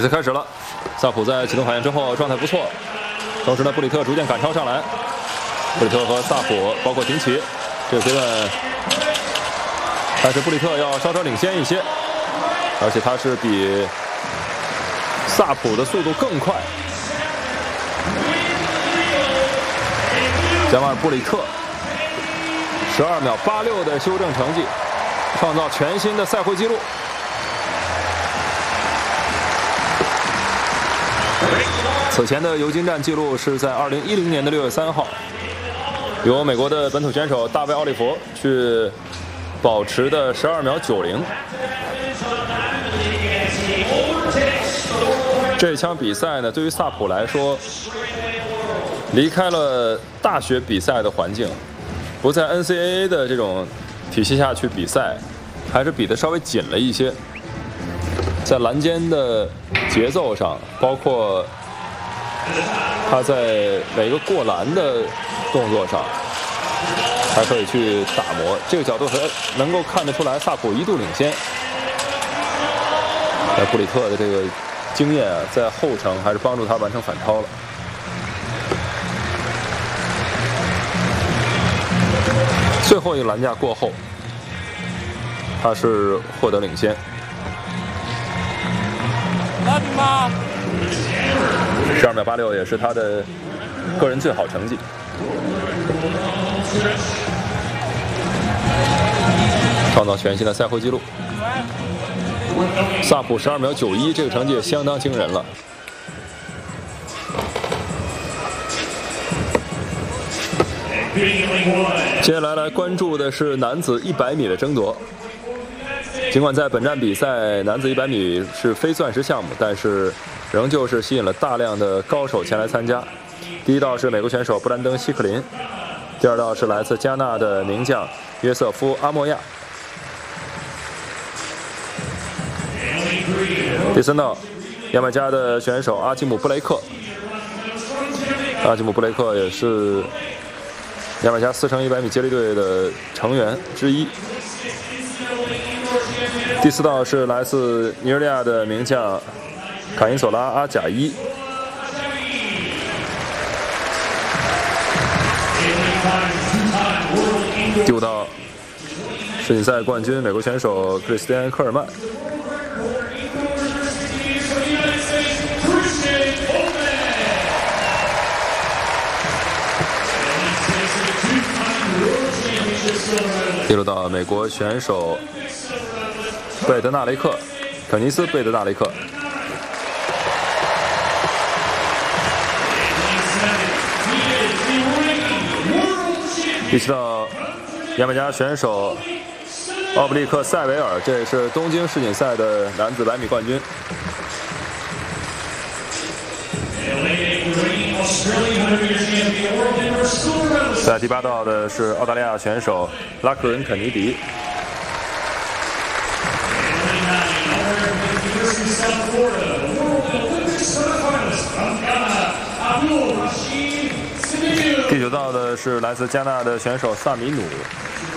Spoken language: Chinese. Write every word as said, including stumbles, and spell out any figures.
赛开始了，萨普在启动海燕之后状态不错，同时呢，布里特逐渐赶超上来。布里特和萨普包括廷奇这个阶段，但是布里特要稍稍领先一些，而且他是比萨普的速度更快。加马尔布里特十二秒八六的修正成绩，创造全新的赛会纪录。此前的尤金站纪录是在二零一零年的六月三号，由美国的本土选手大卫奥利弗去保持的十二秒九零。这场比赛呢，对于萨普来说，离开了大学比赛的环境，不在 N C A A 的这种体系下去比赛，还是比得稍微紧了一些。在篮间的节奏上，包括他在每个过篮的动作上，还可以去打磨。这个角度还能够看得出来，萨普一度领先。那布里特的这个经验啊，在后程还是帮助他完成反超了。最后一个篮架过后，他是获得领先。十二秒八六也是他的个人最好成绩。创造全新的赛会纪录。萨普十二秒九一，这个成绩也相当惊人了。接下来来关注的是男子一百米的争夺。尽管在本站比赛男子一百米是非钻石项目，但是仍旧是吸引了大量的高手前来参加。第一道是美国选手布兰登·希克林，第二道是来自加纳的名将约瑟夫·阿莫亚，第三道牙买加的选手阿基姆·布雷克。阿基姆·布雷克也是牙买加四乘一百米接力队的成员之一。第四道是来自尼日利亚的名将卡因索拉·阿贾伊。第五道世锦赛冠军美国选手克里斯蒂安·科尔曼。第六道美国选手贝德纳雷克，肯尼斯·贝德纳雷克。第七道牙买加选手奥布利克·塞维尔，这也是东京世锦赛的男子百米冠军。在第八道的是澳大利亚选手拉克伦·肯尼迪。第九道的是来自加纳的选手萨米努。